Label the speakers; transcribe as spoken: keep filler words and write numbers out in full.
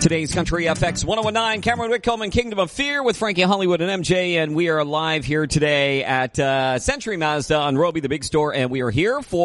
Speaker 1: Today's Country F X one oh one nine, Cameron Whitcomb and Kingdom of Fear with Frankie Hollywood and M J, and we are live here today at uh, Century Mazda on Roby, the big store, and we are here for